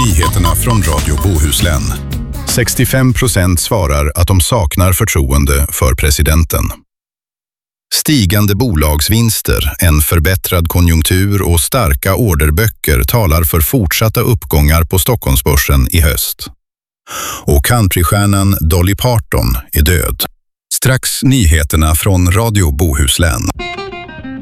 Nyheterna från Radio Bohuslän. 65% svarar att de saknar förtroende för presidenten. Stigande bolagsvinster, en förbättrad konjunktur och starka orderböcker talar för fortsatta uppgångar på Stockholmsbörsen i höst. Och countrystjärnan Dolly Parton är död. Strax nyheterna från Radio Bohuslän.